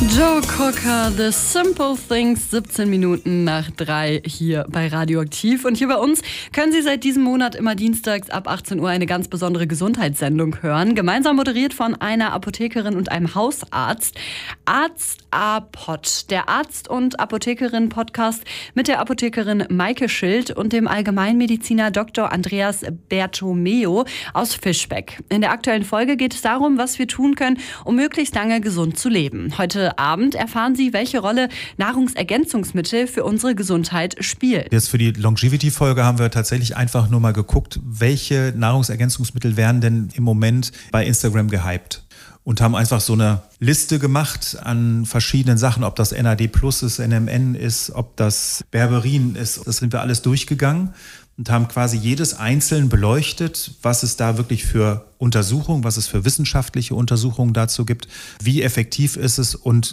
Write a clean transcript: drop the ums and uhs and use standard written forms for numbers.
Joe Cocker, The Simple Things, 17 Minuten nach 3 hier bei Radioaktiv. Und hier bei uns können Sie seit diesem Monat immer dienstags ab 18 Uhr eine ganz besondere Gesundheitssendung hören. Gemeinsam moderiert von einer Apothekerin und einem Hausarzt. Arzt A-Pod, der Arzt- und Apothekerin-Podcast mit der Apothekerin Maike Schild und dem Allgemeinmediziner Dr. Andreas Bertomeo aus Fischbeck. In der aktuellen Folge geht es darum, was wir tun können, um möglichst lange gesund zu leben. Heute Abend erfahren Sie, welche Rolle Nahrungsergänzungsmittel für unsere Gesundheit spielen. Jetzt für die Longevity-Folge haben wir tatsächlich einfach nur mal geguckt, welche Nahrungsergänzungsmittel werden denn im Moment bei Instagram gehypt. Und haben einfach so eine Liste gemacht an verschiedenen Sachen, ob das NAD Plus ist, NMN ist, ob das Berberin ist. Das sind wir alles durchgegangen und haben quasi jedes einzeln beleuchtet, was es da wirklich für Untersuchungen, was es für wissenschaftliche Untersuchungen dazu gibt, wie effektiv ist es und